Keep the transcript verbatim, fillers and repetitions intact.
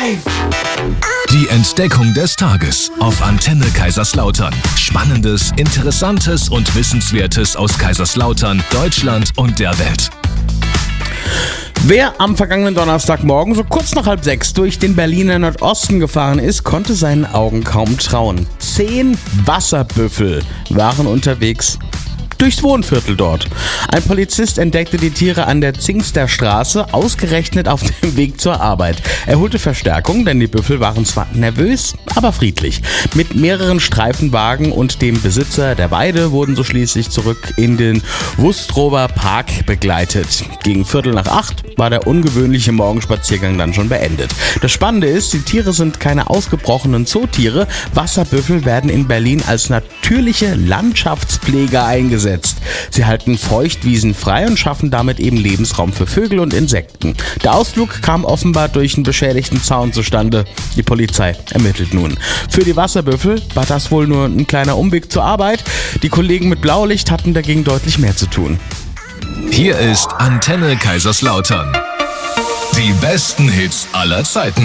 Live! Die Entdeckung des Tages auf Antenne Kaiserslautern. Spannendes, Interessantes und Wissenswertes aus Kaiserslautern, Deutschland und der Welt. Wer am vergangenen Donnerstagmorgen so kurz nach halb sechs durch den Berliner Nordosten gefahren ist, konnte seinen Augen kaum trauen. Zehn Wasserbüffel waren unterwegs durchs Wohnviertel dort. Ein Polizist entdeckte die Tiere an der Zingsterstraße, ausgerechnet auf dem Weg zur Arbeit. Er holte Verstärkung, denn die Büffel waren zwar nervös, aber friedlich. Mit mehreren Streifenwagen und dem Besitzer der Weide wurden so schließlich zurück in den Wustrower Park begleitet. Gegen Viertel nach acht war der ungewöhnliche Morgenspaziergang dann schon beendet. Das Spannende ist, die Tiere sind keine ausgebrochenen Zootiere. Wasserbüffel werden in Berlin als natürliche Landschaftspfleger eingesetzt. Sie halten Feuchtwiesen frei und schaffen damit eben Lebensraum für Vögel und Insekten. Der Ausflug kam offenbar durch einen beschädigten Zaun zustande. Die Polizei ermittelt nun. Für die Wasserbüffel war das wohl nur ein kleiner Umweg zur Arbeit. Die Kollegen mit Blaulicht hatten dagegen deutlich mehr zu tun. Hier ist Antenne Kaiserslautern. Die besten Hits aller Zeiten.